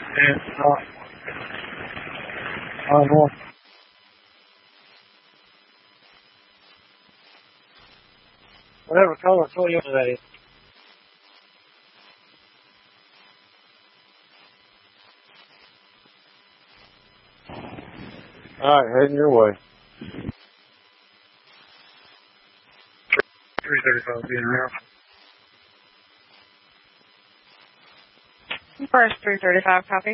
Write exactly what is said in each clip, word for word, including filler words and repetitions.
And, uh, uh, north. Whatever color Toyota that is. All right, heading your way. three thirty-five being around. First three thirty-five, copy.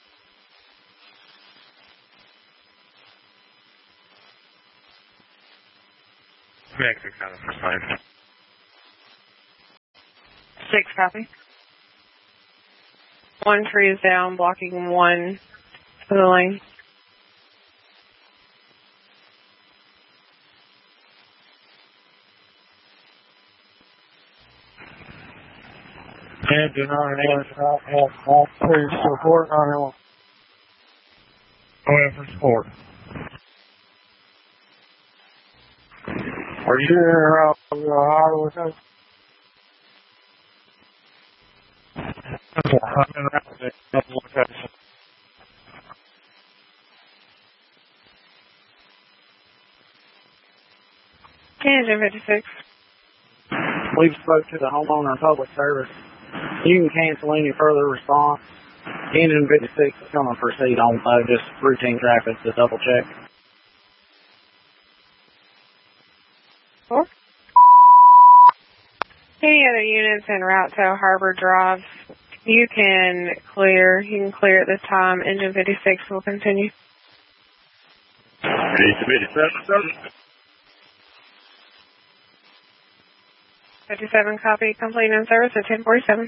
Mexico, kind of first line. Six, copy. One tree is down, blocking one for the lane. And do not have all three support on it. Going for support. Are you there out on the highway with us? I'm in route location. Engine fifty-six. We've spoke to the homeowner and public service. You can cancel any further response. Engine fifty-six is going to proceed on, though, just routine traffic to double check. Four. Any other units en route to Harbor Drive, you can clear. You can clear at this time. Engine fifty-six will continue. fifty-seven, copy. Complete in service at ten forty-seven.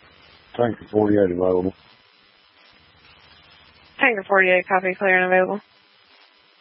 Tanker forty-eight available. Tanker forty-eight, copy. Clear and available.